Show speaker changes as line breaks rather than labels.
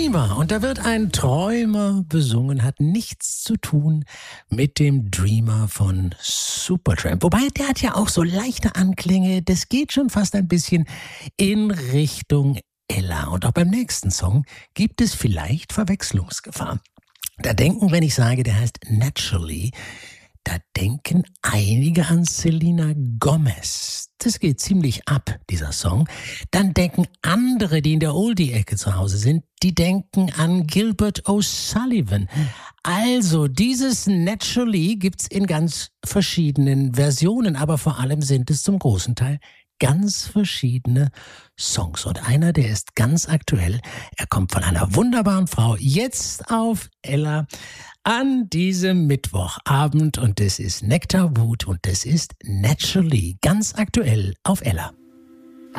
Dreamer. Und da wird ein Träumer besungen, hat nichts zu tun mit dem Dreamer von Supertramp. Wobei, der hat ja auch so leichte Anklänge. Das geht schon fast ein bisschen in Richtung Ella. Und auch beim nächsten Song gibt es vielleicht Verwechslungsgefahr. Da denken, wenn ich sage, der heißt Naturally, da denken einige an Selena Gomez. Das geht ziemlich ab, dieser Song. Dann denken andere, die in der Oldie-Ecke zu Hause sind, die denken an Gilbert O'Sullivan. Also, dieses Naturally gibt's in ganz verschiedenen Versionen, aber vor allem sind es zum großen Teil ganz verschiedene Songs. Und einer, der ist ganz aktuell. Er kommt von einer wunderbaren Frau jetzt auf Ella an diesem Mittwochabend. Und das ist Nectar Wood und das ist Naturally, ganz aktuell auf Ella.